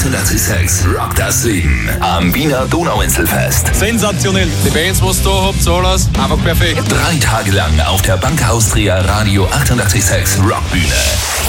886 Rock das Leben am Wiener Donauinselfest. Sensationell. Die Bands, was ihr da habt, alles einfach perfekt. 3 Tage lang auf der Bank Austria Radio 886 Rockbühne.